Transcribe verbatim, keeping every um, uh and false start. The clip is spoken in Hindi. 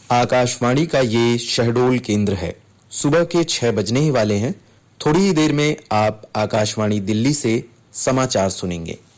आकाशवाणी का ये शहडोल केंद्र है। सुबह के छह बजने ही वाले हैं। थोड़ी ही देर में आप आकाशवाणी दिल्ली से समाचार सुनेंगे।